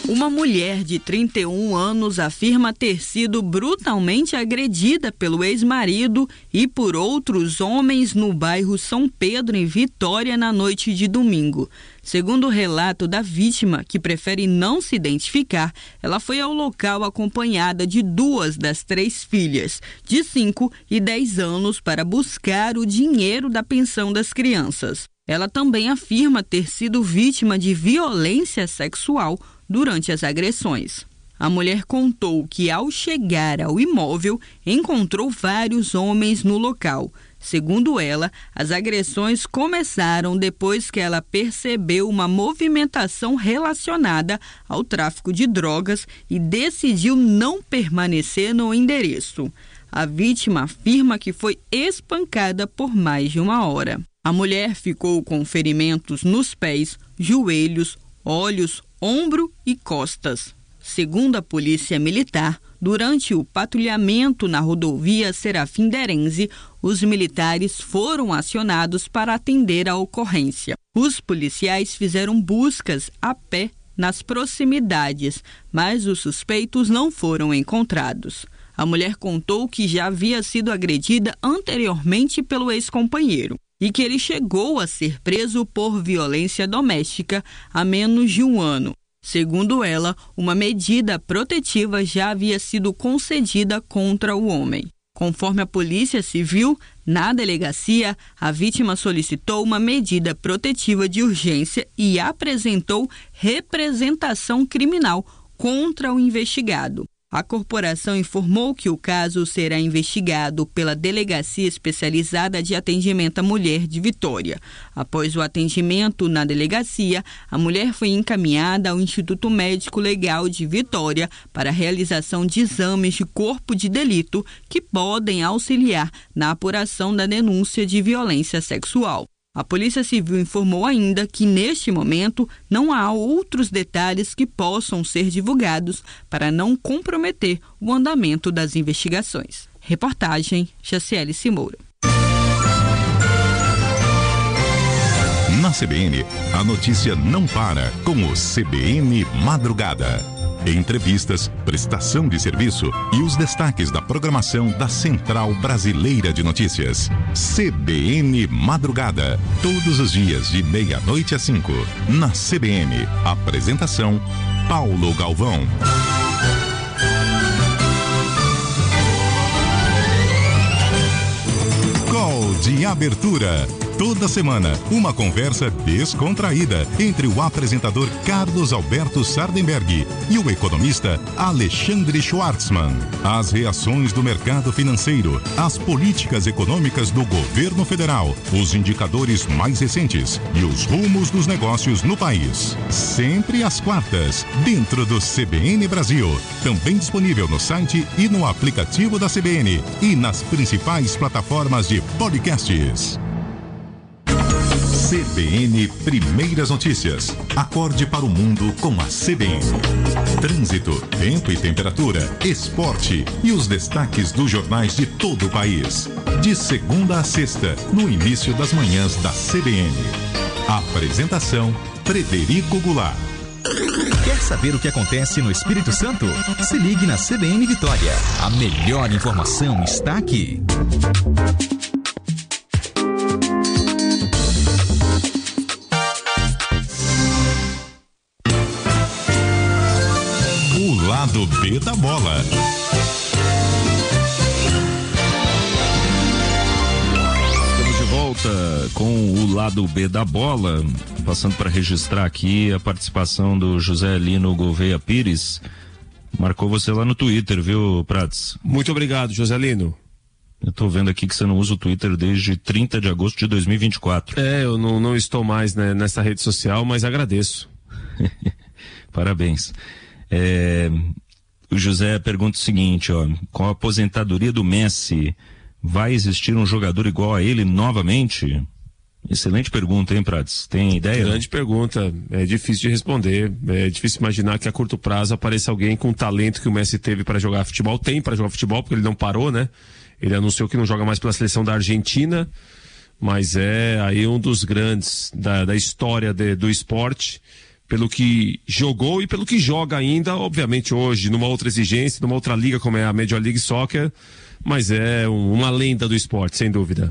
Uma mulher de 31 anos afirma ter sido brutalmente agredida pelo ex-marido e por outros homens no bairro São Pedro, em Vitória, na noite de domingo. Segundo o relato da vítima, que prefere não se identificar, ela foi ao local acompanhada de 2 das 3 filhas, de 5 e 10 anos, para buscar o dinheiro da pensão das crianças. Ela também afirma ter sido vítima de violência sexual durante as agressões. A mulher contou que, ao chegar ao imóvel, encontrou vários homens no local. Segundo ela, as agressões começaram depois que ela percebeu uma movimentação relacionada ao tráfico de drogas e decidiu não permanecer no endereço. A vítima afirma que foi espancada por mais de 1 hora. A mulher ficou com ferimentos nos pés, joelhos, olhos, ombro e costas. Segundo a Polícia Militar, durante o patrulhamento na rodovia Serafim Derenze, os militares foram acionados para atender a ocorrência. Os policiais fizeram buscas a pé nas proximidades, mas os suspeitos não foram encontrados. A mulher contou que já havia sido agredida anteriormente pelo ex-companheiro e que ele chegou a ser preso por violência doméstica há menos de 1 ano. Segundo ela, uma medida protetiva já havia sido concedida contra o homem. Conforme a Polícia Civil, na delegacia, a vítima solicitou uma medida protetiva de urgência e apresentou representação criminal contra o investigado. A corporação informou que o caso será investigado pela Delegacia Especializada de Atendimento à Mulher de Vitória. Após o atendimento na delegacia, a mulher foi encaminhada ao Instituto Médico Legal de Vitória para a realização de exames de corpo de delito que podem auxiliar na apuração da denúncia de violência sexual. A Polícia Civil informou ainda que, neste momento, não há outros detalhes que possam ser divulgados para não comprometer o andamento das investigações. Reportagem Jaciele Simoura. Na CBN, a notícia não para com o CBN Madrugada. Entrevistas, prestação de serviço e os destaques da programação da Central Brasileira de Notícias. CBN Madrugada. Todos os dias de 00:30 às 5. Na CBN. Apresentação: Paulo Galvão. Call de abertura. Toda semana, uma conversa descontraída entre o apresentador Carlos Alberto Sardenberg e o economista Alexandre Schwartzman. As reações do mercado financeiro, as políticas econômicas do governo federal, os indicadores mais recentes e os rumos dos negócios no país. Sempre às quartas, dentro do CBN Brasil. Também disponível no site e no aplicativo da CBN e nas principais plataformas de podcasts. CBN Primeiras Notícias. Acorde para o mundo com a CBN. Trânsito, tempo e temperatura, esporte e os destaques dos jornais de todo o país. De segunda a sexta, no início das manhãs da CBN. Apresentação: Frederico Goulart. Quer saber o que acontece no Espírito Santo? Se ligue na CBN Vitória. A melhor informação está aqui. Lado B da bola. Estamos de volta com o lado B da bola, passando para registrar aqui a participação do José Lino Gouveia Pires. Marcou você lá no Twitter, viu, Prats? Muito obrigado, José Lino. Eu tô vendo aqui que você não usa o Twitter desde 30 de agosto de 2024. Eu não estou mais, né, nessa rede social, mas agradeço. Parabéns. O José pergunta o seguinte, com a aposentadoria do Messi, vai existir um jogador igual a ele novamente? Excelente pergunta, hein, Prats? Tem ideia? Grande pergunta, é difícil de responder, é difícil imaginar que a curto prazo apareça alguém com o talento que o Messi teve para jogar futebol, tem para jogar futebol, porque ele não parou, né? Ele anunciou que não joga mais pela seleção da Argentina, mas é aí um dos grandes da história do esporte. pelo que jogou e pelo que joga ainda, obviamente hoje, numa outra exigência, numa outra liga como é a Major League Soccer, mas é uma lenda do esporte, sem dúvida.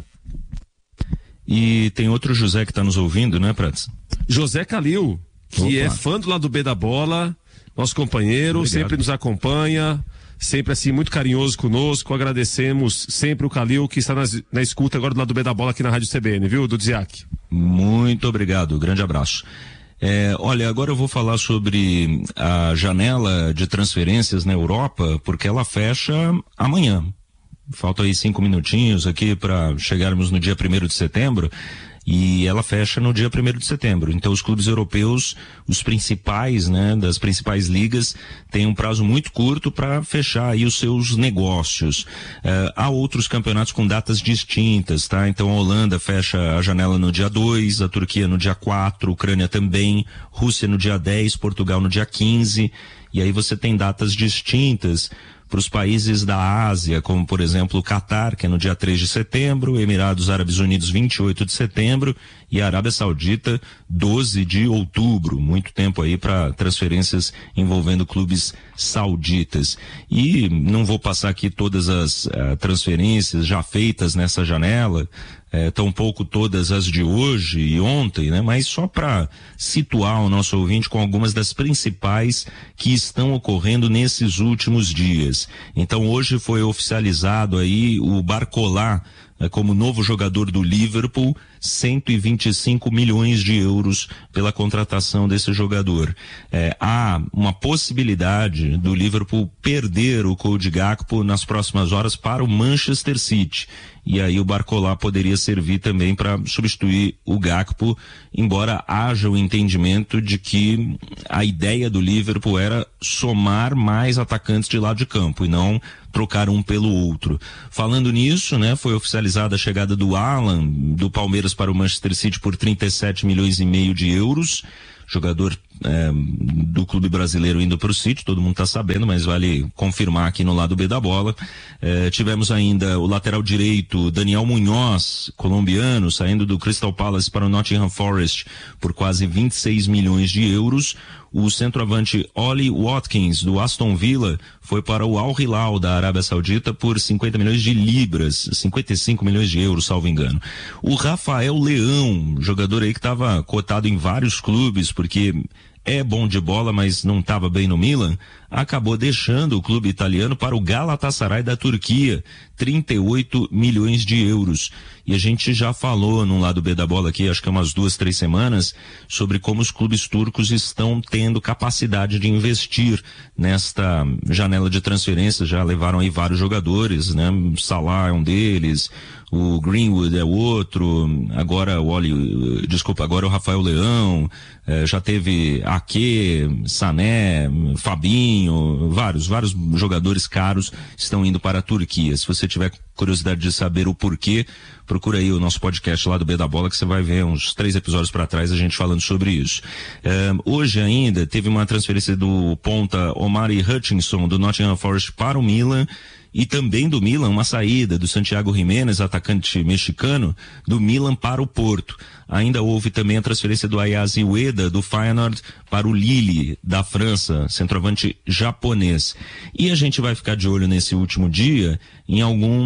E tem outro José que está nos ouvindo, né, Prats? José Calil, que é fã do lado B da bola, nosso companheiro, obrigado. Sempre nos acompanha, sempre assim, muito carinhoso conosco. Agradecemos sempre o Calil, que está na escuta agora do lado B da bola aqui na Rádio CBN, viu, Dudziak? Muito obrigado, grande abraço. Olha, agora eu vou falar sobre a janela de transferências na Europa, porque ela fecha amanhã. Faltam aí 5 minutinhos aqui para chegarmos no dia 1º de setembro. E ela fecha no dia 1º de setembro. Então os clubes europeus, os principais, né, das principais ligas, têm um prazo muito curto para fechar aí os seus negócios. Há outros campeonatos com datas distintas, tá? Então a Holanda fecha a janela no dia 2, a Turquia no dia 4, Ucrânia também, Rússia no dia 10, Portugal no dia 15, e aí você tem datas distintas para os países da Ásia, como por exemplo o Catar, que é no dia 3 de setembro, Emirados Árabes Unidos 28 de setembro e a Arábia Saudita 12 de outubro. Muito tempo aí para transferências envolvendo clubes sauditas. E não vou passar aqui todas as transferências já feitas nessa janela, tampouco todas as de hoje e ontem, né? Mas só para situar o nosso ouvinte com algumas das principais que estão ocorrendo nesses últimos dias. Então hoje foi oficializado aí o Barcola como novo jogador do Liverpool, 125 milhões de euros pela contratação desse jogador. Há uma possibilidade do Liverpool perder o Cody Gakpo nas próximas horas para o Manchester City. E aí o Barcola poderia servir também para substituir o Gakpo, embora haja o entendimento de que a ideia do Liverpool era somar mais atacantes de lado de campo e não trocar um pelo outro. Falando nisso, né, foi oficializada a chegada do Alan, do Palmeiras para o Manchester City por 37 milhões e meio de euros. Jogador do clube brasileiro indo para o City, todo mundo está sabendo, mas vale confirmar aqui no lado B da bola. Tivemos ainda o lateral direito Daniel Munhoz, colombiano, saindo do Crystal Palace para o Nottingham Forest por quase 26 milhões de euros. O centroavante Ollie Watkins, do Aston Villa, foi para o Al Hilal da Arábia Saudita por 50 milhões de libras, 55 milhões de euros, salvo engano. O Rafael Leão, jogador aí que estava cotado em vários clubes, porque é bom de bola, mas não estava bem no Milan, acabou deixando o clube italiano para o Galatasaray da Turquia, 38 milhões de euros. E a gente já falou no lado B da bola aqui, acho que há umas 2-3 semanas, sobre como os clubes turcos estão tendo capacidade de investir nesta janela de transferência. Já levaram aí vários jogadores, né? Salah é um deles, o Greenwood é outro, agora o Rafael Leão, já teve Ake, Sané, Fabinho, vários jogadores caros estão indo para a Turquia. Se você tiver curiosidade de saber o porquê, procura aí o nosso podcast lá do B da Bola, que você vai ver uns 3 episódios para trás a gente falando sobre isso. Hoje ainda teve uma transferência do ponta Omari Hutchinson do Nottingham Forest para o Milan, e também do Milan uma saída do Santiago Jiménez, atacante mexicano, do Milan para o Porto. Ainda houve também a transferência do Ayase Ueda, do Feyenoord, para o Lille, da França, centroavante japonês. E a gente vai ficar de olho nesse último dia em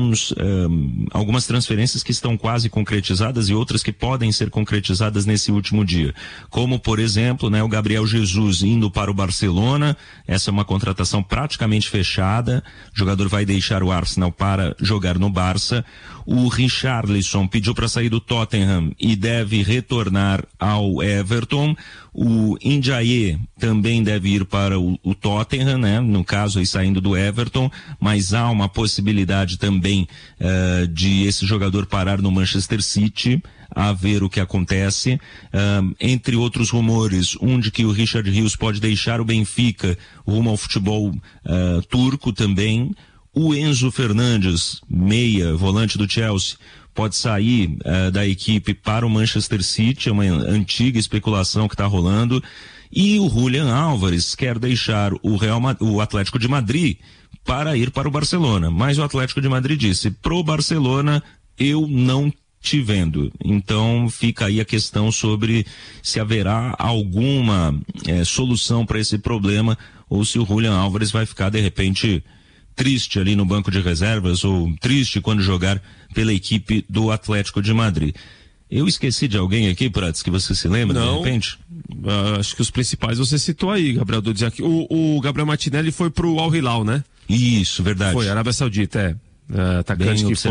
algumas transferências que estão quase concretizadas e outras que podem ser concretizadas nesse último dia. Como, por exemplo, né, o Gabriel Jesus indo para o Barcelona. Essa é uma contratação praticamente fechada. O jogador vai deixar o Arsenal para jogar no Barça. O Richarlison pediu para sair do Tottenham e deve retornar ao Everton. O Ndiaye também deve ir para o Tottenham, né? No caso aí saindo do Everton, mas há uma possibilidade também de esse jogador parar no Manchester City, a ver o que acontece. Entre outros rumores, um de que o Richard Rios pode deixar o Benfica rumo ao futebol turco também. O Enzo Fernandes, meia, volante do Chelsea, pode sair da equipe para o Manchester City, é uma antiga especulação que está rolando. E o Julián Álvares quer deixar o Atlético de Madrid para ir para o Barcelona. Mas o Atlético de Madrid disse, pro Barcelona eu não te vendo. Então fica aí a questão sobre se haverá alguma solução para esse problema, ou se o Julián Álvares vai ficar de repente triste ali no banco de reservas, ou triste quando jogar pela equipe do Atlético de Madrid. Eu esqueci de alguém aqui, Prats, que você se lembra, de repente? Acho que os principais você citou aí, Gabriel Dudziak. O Gabriel Martinelli foi pro Al Hilal, né? Isso, verdade. Foi, Arábia Saudita, atacante que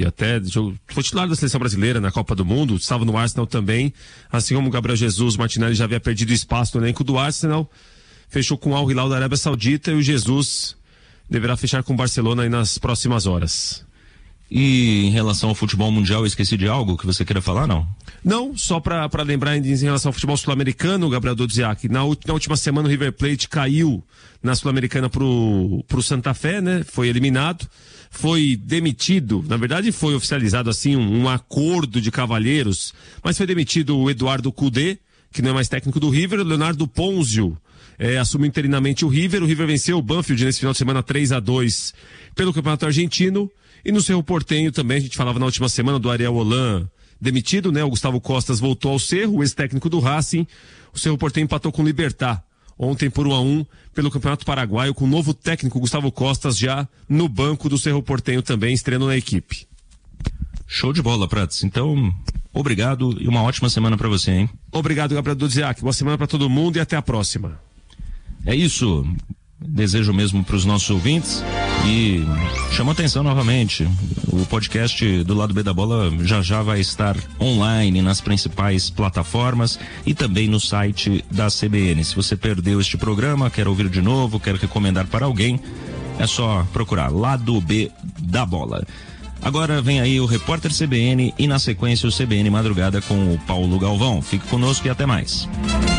foi titular da seleção brasileira na Copa do Mundo, estava no Arsenal também, assim como o Gabriel Jesus. Martinelli já havia perdido espaço no elenco do Arsenal, fechou com o Al Hilal da Arábia Saudita, e o Jesus deverá fechar com o Barcelona aí nas próximas horas. E em relação ao futebol mundial, eu esqueci de algo que você queira falar, não? Não, só para lembrar em relação ao futebol sul-americano, Gabriel Dudziak, na última semana o River Plate caiu na Sul-Americana pro Santa Fé, né? Foi eliminado, foi demitido, na verdade foi oficializado assim um acordo de cavalheiros, mas foi demitido o Eduardo Cudê, que não é mais técnico do River. O Leonardo Ponzio assumiu interinamente o River venceu o Banfield nesse final de semana 3-2 pelo Campeonato Argentino. E no Cerro Porteño também, a gente falava na última semana do Ariel Holan demitido, né? O Gustavo Costas voltou ao Cerro, o ex-técnico do Racing. O Cerro Porteño empatou com o Libertad ontem por 1-1 pelo Campeonato Paraguaio, com o novo técnico Gustavo Costas já no banco do Cerro Porteño também, estreando na equipe. Show de bola, Prats. Então, obrigado e uma ótima semana para você, hein? Obrigado, Gabriel Dudziak. Boa semana para todo mundo e até a próxima. É isso. Desejo mesmo para os nossos ouvintes, e chamo atenção novamente, o podcast do Lado B da Bola já vai estar online nas principais plataformas e também no site da CBN. Se você perdeu este programa, quer ouvir de novo, quer recomendar para alguém, é só procurar Lado B da Bola. Agora vem aí o Repórter CBN e na sequência o CBN Madrugada com o Paulo Galvão. Fique conosco e até mais.